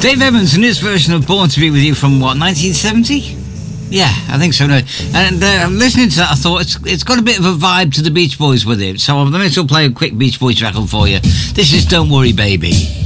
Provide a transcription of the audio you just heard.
Dave Evans and his version of Born to Be With You from, what, 1970? Yeah, I think so. No. And listening to that, I thought it's got a bit of a vibe to the Beach Boys with it. So let me still play a quick Beach Boys record for you. This is Don't Worry Baby.